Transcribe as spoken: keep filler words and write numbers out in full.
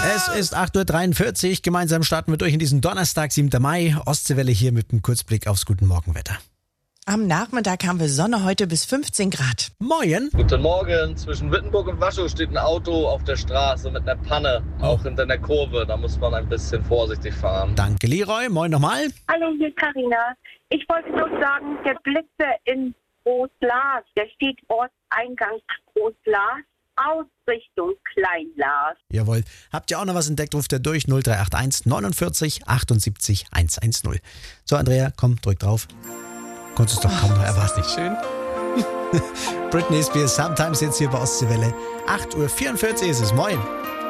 Es ist acht Uhr dreiundvierzig. Gemeinsam starten wir durch in diesen Donnerstag, siebten Mai. Ostseewelle hier mit einem Kurzblick aufs Guten Morgenwetter. Am Nachmittag haben wir Sonne, heute bis fünfzehn Grad. Moin. Guten Morgen. Zwischen Wittenburg und Waschow steht ein Auto auf der Straße mit einer Panne, auch hinter der Kurve. Da muss man ein bisschen vorsichtig fahren. Danke, Leroy. Moin nochmal. Hallo, hier ist Carina. Ich wollte nur sagen, der Blitze in Groß-Lars, der steht Ortseingang Groß-Lars, Ausrichtung Klein-Lars. Jawohl. Habt ihr auch noch was entdeckt, ruft ihr durch null drei acht eins neunundvierzig achtundsiebzig hundertzehn. So, Andrea, komm, drück drauf. Konntest du doch kaum noch erwarten. Schön. Britney Spears, Sometimes jetzt hier bei Ostseewelle. acht Uhr vierundvierzig ist es. Moin.